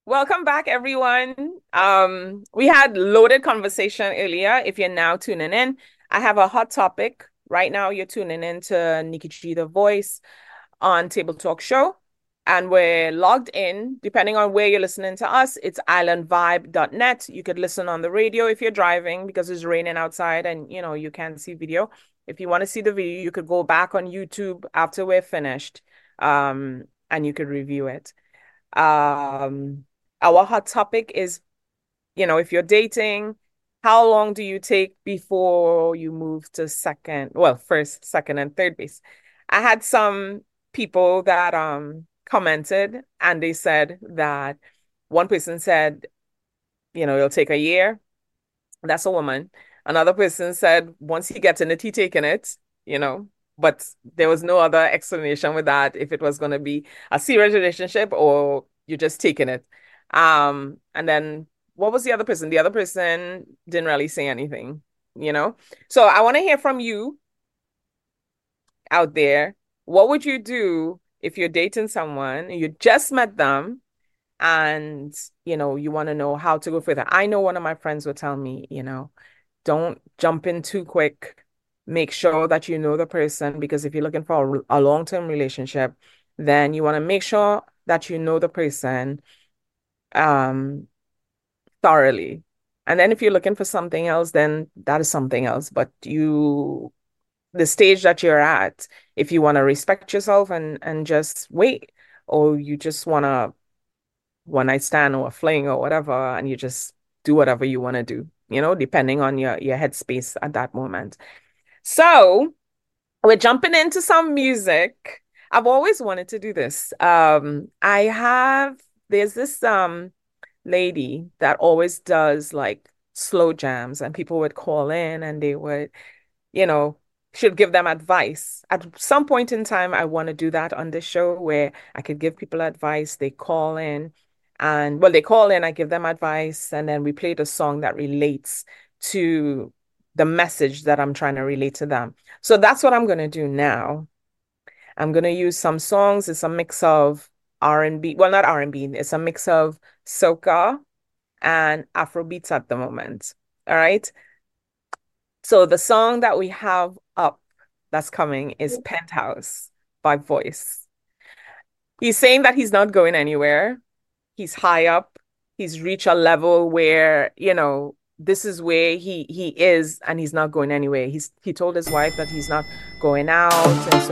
Welcome back, everyone. We had loaded conversation earlier. If you're now tuning in, I have a hot topic. Right now, you're tuning in to Nikki G, the voice on Table Talk Show. And we're logged in, depending on where you're listening to us, it's islandvibe.net. You could listen on the radio if you're driving because it's raining outside and you can't see video. If you want to see the video, you could go back on YouTube after we're finished, and you could review it. Um, our hot topic is, if you're dating, how long do you take before you move to first, second, and third base? I had some people that commented and they said that one person said, it'll take a year. That's a woman. Another person said once he gets in it, he taking it, you know. But there was no other explanation with that if it was going to be a serious relationship or you're just taking it. And then what was the other person? The other person didn't really say anything, you know. So I want to hear from you out there. What would you do if you're dating someone, you just met them, and you want to know how to go further? I know one of my friends would tell me, don't jump in too quick. Make sure that you know the person, because if you're looking for a long-term relationship, then you want to make sure that you know the person um thoroughly. And then if you're looking for something else, then that is something else. But the stage that you're at, if you want to respect yourself and just wait, or you just want to one night stand or a fling or whatever, and you just do whatever you want to do, depending on your headspace at that moment. So we're jumping into some music. I've always wanted to do this. There's this lady that always does like slow jams, and people would call in and they would, you know, should give them advice. At some point in time, I want to do that on this show where I could give people advice. They call in and, well, they call in, I give them advice, and then we play the song that relates to the message that I'm trying to relate to them. So that's what I'm going to do now. I'm going to use some songs. It's a mix of R&B. Well, not R&B. It's a mix of soca and Afrobeats at the moment. All right. So the song that we have up that's coming is Penthouse by Voice. He's saying that he's not going anywhere. He's high up. He's reached a level where, this is where he is and he's not going anywhere. He told his wife that he's not going out and so